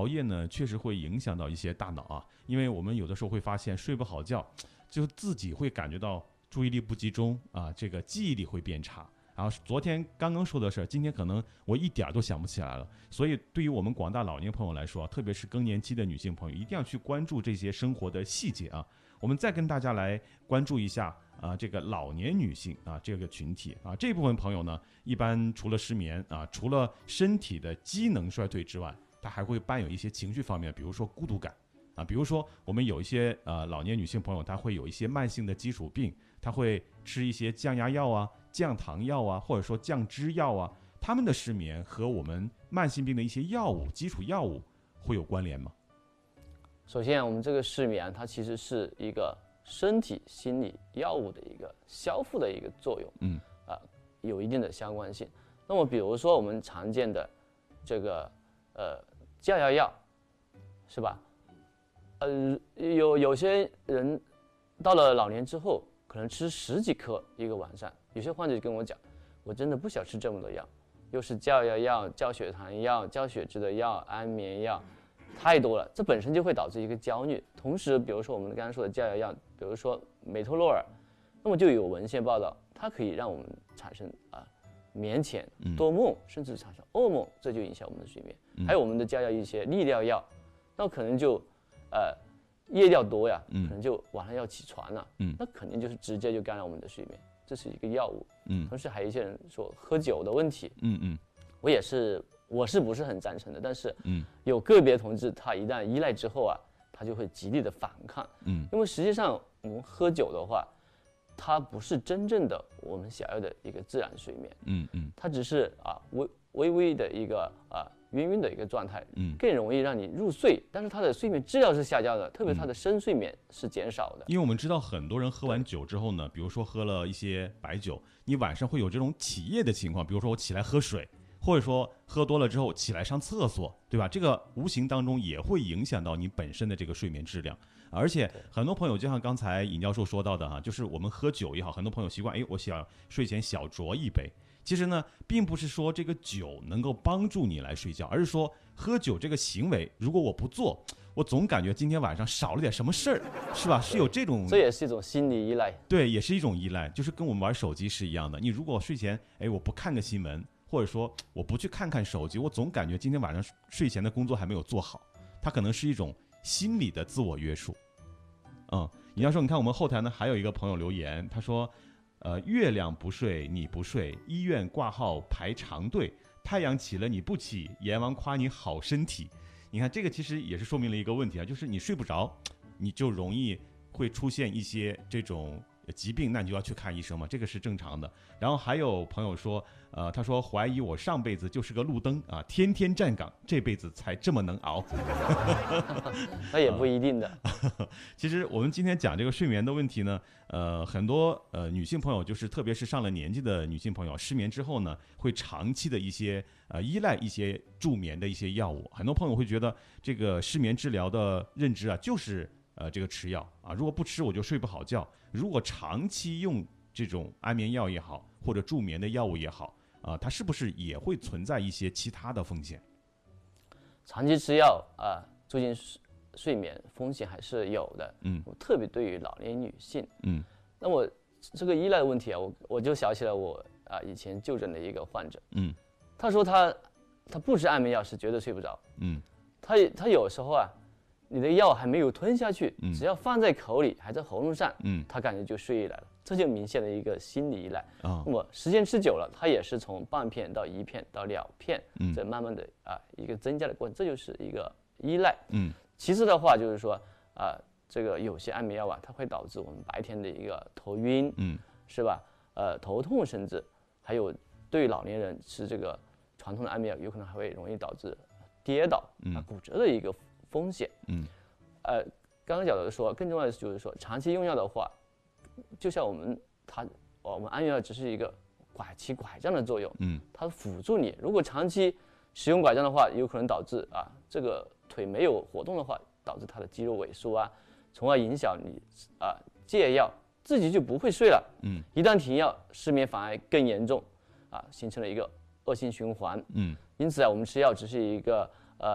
熬夜呢，确实会影响到一些大脑啊，因为我们有的时候会发现睡不好觉，就自己会感觉到注意力不集中啊，这个记忆力会变差。然后昨天刚刚说的事儿，今天可能我一点都想不起来了。所以对于我们广大老年朋友来说，特别是更年期的女性朋友，一定要去关注这些生活的细节啊。我们再跟大家来关注一下这个老年女性这个群体这部分朋友呢，一般除了失眠除了身体的机能衰退之外，它还会伴有一些情绪方面，比如说孤独感比如说我们有一些老年女性朋友，她会有一些慢性的基础病，她会吃一些降压药降糖药或者说降脂药他们的失眠和我们慢性病的一些药物基础药物会有关联吗？ 首先我们这个失眠它其实是一个身体心理药物的一个消复的一个作用有一定的相关性。那么比如说我们常见的这个降压药是吧，有些人到了老年之后可能吃10几颗一个晚上，有些患者跟我讲，我真的不想吃这么多药，又是降压药、降血糖药、降血脂的药、安眠药，太多了，这本身就会导致一个焦虑。同时比如说我们刚刚说的降压药，比如说美托洛尔，那么就有文献报道它可以让我们产生眠前多梦，甚至产生噩梦，这就影响我们的睡眠。还有我们的降压一些利尿药，那可能就夜尿多呀，可能就晚上要起床了，那肯定就是直接就干扰我们的睡眠，这是一个药物。同时还有一些人说喝酒的问题，我是不是很赞成的，但是有个别同志他一旦依赖之后他就会极力的反抗，因为实际上我们喝酒的话，它不是真正的我们想要的一个自然睡眠，它只是微微的一个晕晕的一个状态，更容易让你入睡，但是它的睡眠质量是下降的，特别它的深睡眠是减少的。 因为我们知道很多人喝完酒之后呢，比如说喝了一些白酒，你晚上会有这种起夜的情况，比如说我起来喝水，或者说喝多了之后起来上厕所，对吧？这个无形当中也会影响到你本身的这个睡眠质量。而且很多朋友就像刚才尹教授说到的就是我们喝酒也好，很多朋友习惯我想睡前小酌一杯，其实呢并不是说这个酒能够帮助你来睡觉，而是说喝酒这个行为如果我不做，我总感觉今天晚上少了点什么事儿，是吧？是有这种， 这也是一种心理依赖。 对，也是一种依赖，就是跟我们玩手机是一样的。你如果睡前我不看个新闻，或者说我不去看看手机，我总感觉今天晚上睡前的工作还没有做好，它可能是一种心理的自我约束。尹教授，你看我们后台呢还有一个朋友留言，他说月亮不睡你不睡，医院挂号排长队，太阳起了你不起，阎王夸你好身体。你看这个其实也是说明了一个问题就是你睡不着，你就容易会出现一些这种疾病，那你就要去看医生嘛，这个是正常的。然后还有朋友说他说怀疑我上辈子就是个路灯天天站岗，这辈子才这么能熬。 那也不一定的。 其实我们今天讲这个睡眠的问题呢很多女性朋友，就是特别是上了年纪的女性朋友，失眠之后呢会长期的一些依赖一些助眠的一些药物。很多朋友会觉得这个失眠治疗的认知就是这个吃药如果不吃我就睡不好觉。如果长期用这种安眠药也好，或者助眠的药物也好它是不是也会存在一些其他的风险？ 长期吃药促进睡眠风险还是有的，特别对于老年女性。那么这个依赖的问题我就想起来我以前就诊的一个患者，他说他不吃安眠药是绝对睡不着，他有时候你的药还没有吞下去，只要放在口里还在喉咙上，他感觉就睡意来了，这就明显的一个心理依赖。那么时间吃久了，他也是从半片到1片到2片，这慢慢的一个增加的过程，这就是一个依赖。其次的话就是说这个有些安眠药它会导致我们白天的一个头晕，是吧？头痛，甚至还有对于老年人吃这个传统的安眠药，有可能还会容易导致跌倒骨折的一个风险。刚刚讲的说，更重要的就是说，长期用药的话，就像我们安眠药只是一个起拐杖的作用，它辅助你。如果长期使用拐杖的话，有可能导致这个腿没有活动的话，导致它的肌肉萎缩从而影响你戒药，自己就不会睡了。一旦停药，失眠反而更严重形成了一个恶性循环。因此我们吃药只是一个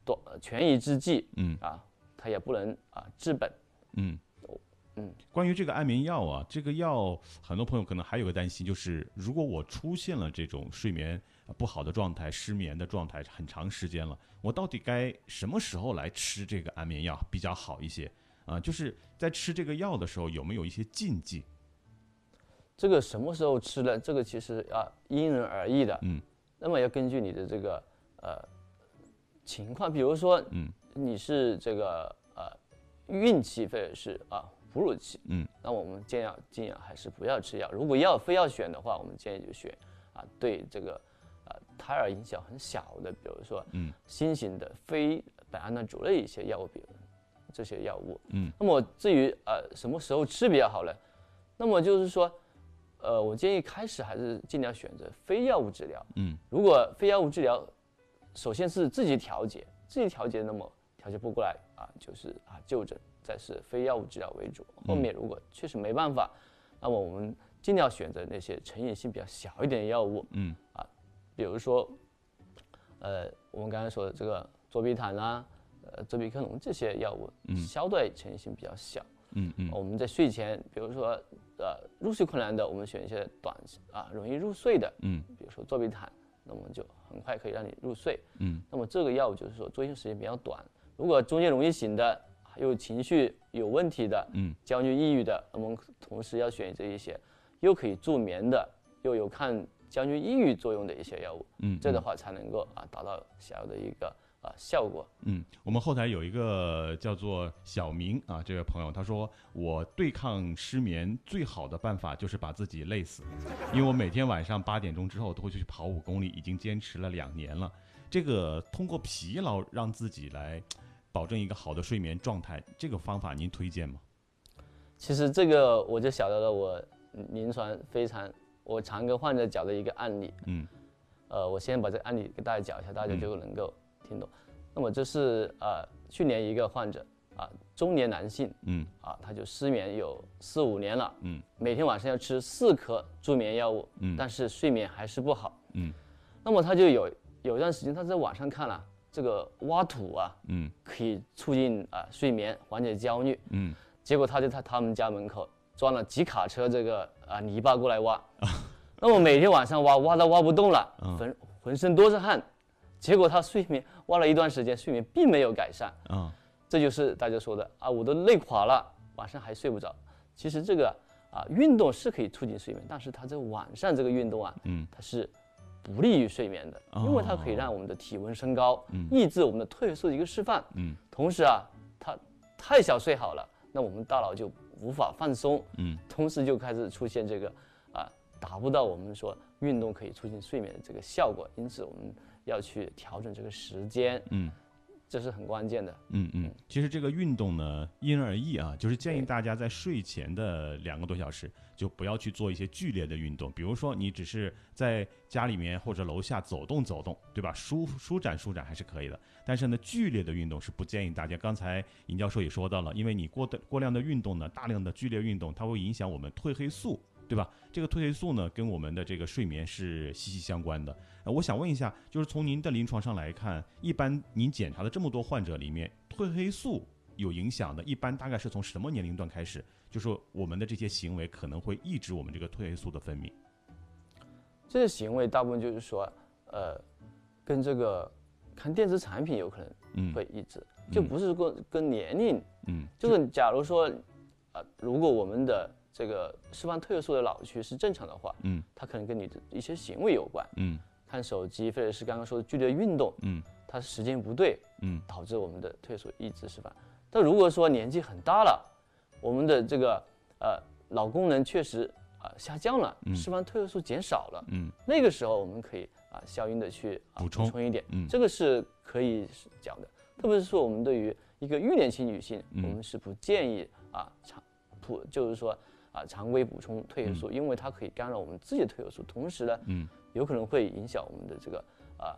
权宜之计，它也不能治本。 关于这个安眠药啊，这个药很多朋友可能还有个担心，就是如果我出现了这种睡眠不好的状态、失眠的状态很长时间了，我到底该什么时候来吃这个安眠药比较好一些啊？就是在吃这个药的时候有没有一些禁忌？ 这个什么时候吃呢？这个其实因人而异的。那么要根据你的这个情况，比如说你是这个孕期或者是哺乳期，那我们尽量还是不要吃药。如果非要选的话，我们建议就选对这个胎儿影响很小的，比如说新型的非苯胺蓝主类一些药物，比如这些药物。那么至于什么时候吃比较好呢？那么就是说，我建议开始还是尽量选择非药物治疗。如果非药物治疗，首先是自己调节，那么调节不过来就是就诊。再是非药物治疗为主，后面如果确实没办法，那么我们尽量选择那些成瘾性比较小一点的药物，比如说，我们刚才说的这个唑比坦周比克隆这些药物，相对成瘾性比较小，我们在睡前，比如说入睡困难的，我们选一些容易入睡的，比如说唑比坦，那么就很快可以让你入睡，那么这个药物就是说作用时间比较短，如果中间容易醒的。有情绪有问题的，焦虑抑郁的，我们同时要选择一些又可以助眠的，又有抗焦虑抑郁作用的一些药物，这的话才能够达到想要的一个效果。 我们后台有一个叫做小明这位朋友，他说我对抗失眠最好的办法就是把自己累死，因为我每天晚上8点钟之后都会去跑5公里，已经坚持了2年了。这个通过疲劳让自己来保证一个好的睡眠状态，这个方法您推荐吗？ 其实这个我就晓得了，我临床我常跟患者讲的一个案例。我先把这个案例给大家讲一下，大家就能够听懂。那么这是去年一个患者中年男性，他就失眠有4、5年了，每天晚上要吃4颗助眠药物，但是睡眠还是不好。那么他就有一段时间他在网上看了。这个挖土可以促进睡眠，缓解焦虑。结果他就在他们家门口装了几卡车这个泥巴过来挖，那么每天晚上挖到挖不动了，浑身都是汗。结果他睡眠挖了一段时间，睡眠并没有改善。这就是大家说的我都累垮了，晚上还睡不着。其实这个运动是可以促进睡眠，但是它在晚上这个运动它是不利于睡眠的，因为它可以让我们的体温升高，抑制我们的褪黑素的一个释放。同时它太小睡好了，那我们大脑就无法放松，同时就开始出现这个达不到我们说运动可以促进睡眠的这个效果，因此我们要去调整这个时间。这是很关键的。 其实这个运动呢，因人而异就是建议大家在睡前的2个多小时，就不要去做一些剧烈的运动，比如说你只是在家里面或者楼下走动走动，对吧？舒展还是可以的。但是呢，剧烈的运动是不建议大家。刚才尹教授也说到了，因为你过量的运动呢，大量的剧烈运动，它会影响我们褪黑素。对吧？这个褪黑素呢，跟我们的这个睡眠是息息相关的。我想问一下，就是从您的临床上来看，一般您检查的这么多患者里面，褪黑素有影响的，一般大概是从什么年龄段开始？就是说我们的这些行为可能会抑制我们这个褪黑素的分泌。 这些行为大部分就是说，跟这个看电子产品有可能会抑制，就不是跟年龄。就是假如说，如果我们的这个释放褪黑素的脑区是正常的话，它可能跟你的一些行为有关，看手机或者是刚刚说的剧烈运动，它时间不对，导致我们的褪黑素抑制释放。但如果说年纪很大了，我们的这个脑功能确实下降了，释放褪黑素减少了，那个时候我们可以相应的去补充一点，这个是可以讲的。特别是说我们对于一个育龄期女性，我们是不建议就是说常规补充褪黑素，因为它可以干扰我们自己的褪黑素，同时呢，有可能会影响我们的这个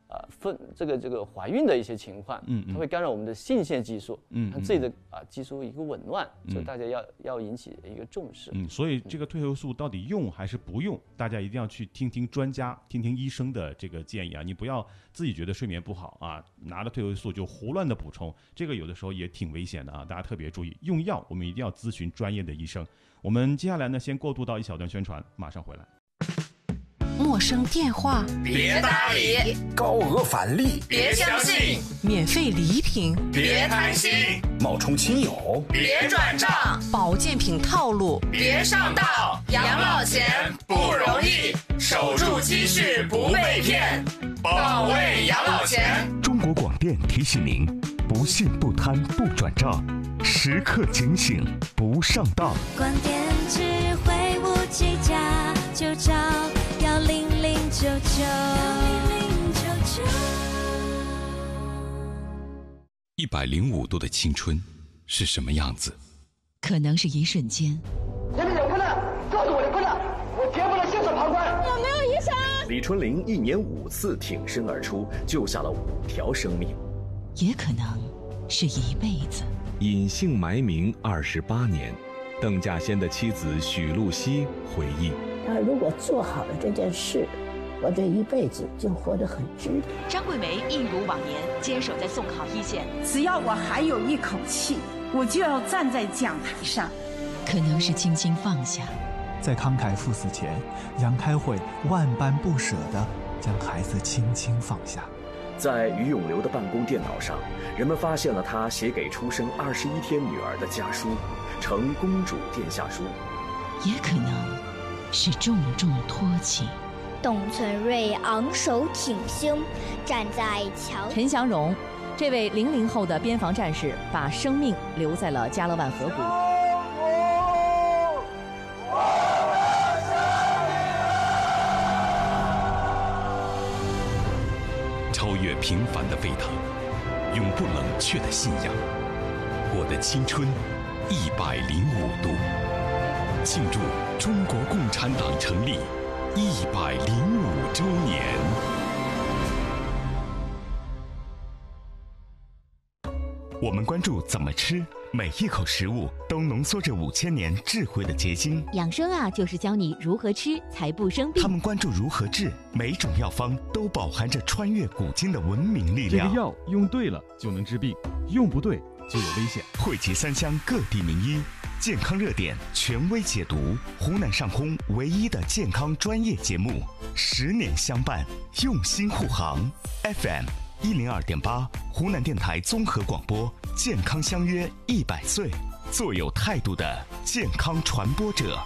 这个怀孕的一些情况，它会干扰我们的性腺激素，让自己的激素一个紊乱，所以大家要引起一个重视。 所以这个褪黑素到底用还是不用，大家一定要去听听专家、听听医生的这个建议啊！你不要自己觉得睡眠不好啊，拿了褪黑素就胡乱的补充，这个有的时候也挺危险的啊！大家特别注意，用药我们一定要咨询专业的医生。我们接下来呢，先过渡到一小段宣传，马上回来。 陌生电话别搭理， 高额返利别相信， 免费礼品别贪心， 冒充亲友别转账， 保健品套路别上当。养老钱不容易，守住积蓄不被骗，保卫养老钱。 中国广电提醒您：不信不贪不转账，时刻警醒不上当。 广电智慧5G+就找 105度的青春是什么样子？ 可能是一瞬间。 那边有困难，告诉我的困难，我绝不能袖手旁观。 有没有医生？ 李春林1年5次挺身而出，救下了5条生命。 也可能是一辈子。 隐姓埋名28年，邓稼先的妻子许露西回忆： 他如果做好了这件事，我这一辈子就活得很值得。 张桂梅一如往年坚守在送考一线， 只要我还有一口气，我就要站在讲台上。 可能是轻轻放下， 在慷慨赴死前，杨开慧万般不舍地将孩子轻轻放下。 在于永流的办公电脑上，人们发现了他写给出生21天女儿的家书，呈公主殿下书。 也可能是重重托起。 董存瑞昂首挺胸，站在桥。 陈祥荣，这位00后的边防战士，把生命留在了加勒万河谷。 超越平凡的沸腾，永不冷却的信仰。我的青春105度，庆祝中国共产党成立105周年。 我们关注怎么吃，每一口食物都浓缩着5000年智慧的结晶。 养生啊，就是教你如何吃才不生病。 他们关注如何治，每种药方都饱含着穿越古今的文明力量。 这个药用对了就能治病，用不对就有危险。 汇集3乡各地名医，健康热点权威解读，湖南上空唯一的健康专业节目，10年相伴，用心护航。FM102.8，湖南电台综合广播，健康相约100岁，做有态度的健康传播者。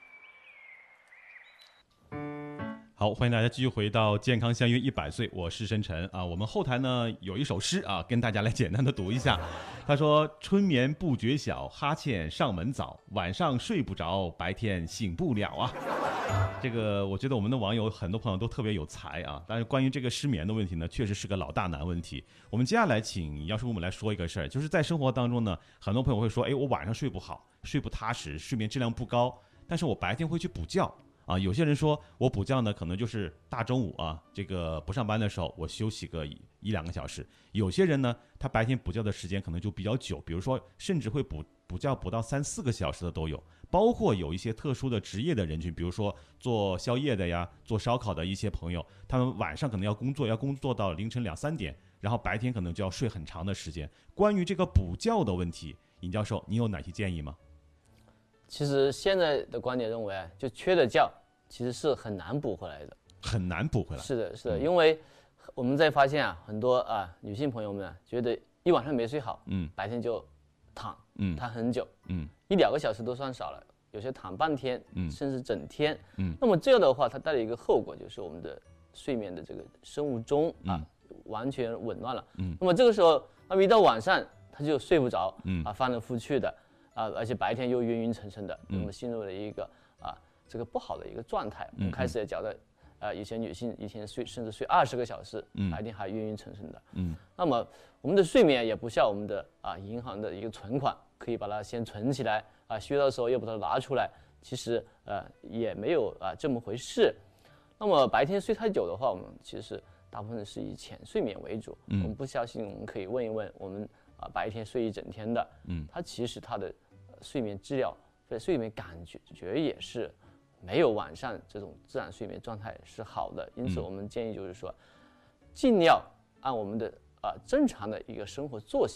好，欢迎大家继续回到健康相约100岁，我是申晨啊。我们后台呢有一首诗啊，跟大家来简单的读一下。他说：春眠不觉晓，哈欠上门早，晚上睡不着，白天醒不了啊。这个我觉得我们的网友很多朋友都特别有才啊，但是关于这个失眠的问题呢，确实是个老大难问题。我们接下来请姚师傅我们来说一个事儿，就是在生活当中呢，很多朋友会说，哎，我晚上睡不好，睡不踏实，睡眠质量不高，但是我白天会去补觉。啊，有些人说我补觉呢，可能就是大中午啊，这个不上班的时候，我休息个1-2个小时。有些人呢，他白天补觉的时间可能就比较久，比如说甚至会补觉补到3-4个小时的都有。包括有一些特殊的职业的人群，比如说做宵夜的呀，做烧烤的一些朋友，他们晚上可能要工作到凌晨2-3点，然后白天可能就要睡很长的时间。关于这个补觉的问题，尹教授，你有哪些建议吗？ 其实现在的观点认为，就缺的觉其实是很难补回来的， 很难补回来。 是的，是的，因为我们在发现啊，很多女性朋友们觉得一晚上没睡好，白天就躺很久，1-2个小时都算少了，有些躺半天，甚至整天，那么这样的话，它带来一个后果就是我们的睡眠的这个生物钟完全紊乱了，那么这个时候，那么一到晚上他就睡不着，翻来覆去的。而且白天又晕晕沉沉的，我们进入了一个这个不好的一个状态。我们开始也觉得，有些女性一天甚至睡20个小时，白天还晕晕沉沉的。那么我们的睡眠也不像我们的银行的一个存款，可以把它先存起来，需要的时候又把它拿出来。其实也没有这么回事。那么白天睡太久的话，我们其实大部分是以浅睡眠为主。我们不相信，我们可以问一问我们白天睡一整天的，他其实他的睡眠质量、睡眠感觉也是没有晚上这种自然睡眠状态是好的。因此，我们建议就是说，尽量按我们的正常的一个生活作息